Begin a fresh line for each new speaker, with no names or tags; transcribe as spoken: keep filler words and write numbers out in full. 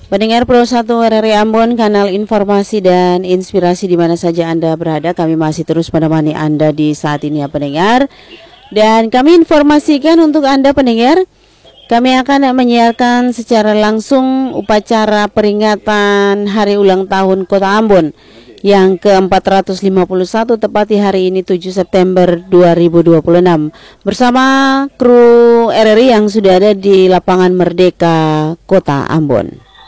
Pendengar Pro satu R R I Ambon, kanal informasi dan inspirasi di mana saja Anda berada, kami masih terus menemani Anda di saat ini ya pendengar. Dan kami informasikan untuk Anda pendengar, kami akan menyiarkan secara langsung upacara peringatan Hari Ulang Tahun Kota Ambon yang ke empat ratus lima puluh satu tepat di hari ini tujuh September dua ribu dua puluh enam bersama kru R R I yang sudah ada di lapangan Merdeka Kota Ambon.